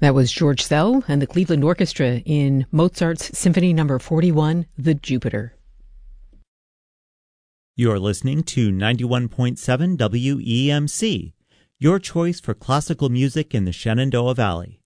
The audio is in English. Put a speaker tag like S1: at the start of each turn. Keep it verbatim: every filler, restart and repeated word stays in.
S1: That was George Szell and the Cleveland Orchestra in Mozart's Symphony Number forty-one, The Jupiter.
S2: You are listening to ninety-one point seven W E M C, your choice for classical music in the Shenandoah Valley.